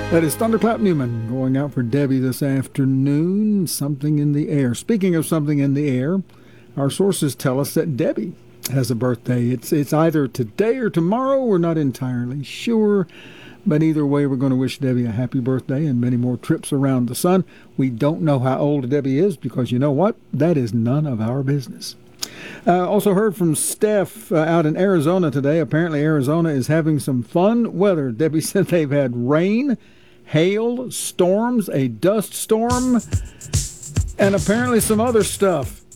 That is Thunderclap Newman going out for Debbie this afternoon. Something in the air. Speaking of something in the air, our sources tell us that Debbie has a birthday. It's either today or tomorrow. We're not entirely sure. But either way, we're going to wish Debbie a happy birthday and many more trips around the sun. We don't know how old Debbie is because you know what? That is none of our business. Also heard from Steph out in Arizona today. Apparently Arizona is having some fun weather. Debbie said they've had rain, hail, storms, a dust storm, and apparently some other stuff.